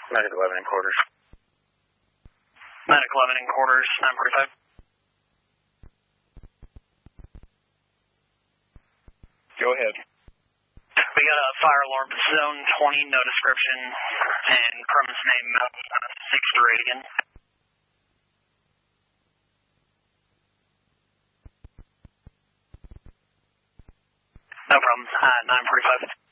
Medic 11 in quarters. Medic 11 in quarters, 945. Go ahead. We got a fire alarm, zone 20, no description, and premise name 6-8 again. No problem, 945.